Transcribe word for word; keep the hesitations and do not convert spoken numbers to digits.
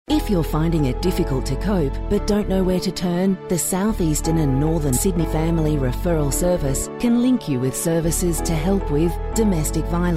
If you're finding it difficult to cope but don't know where to turn, the South Eastern and Northern Sydney Family Referral Service can link you with services to help with domestic violence,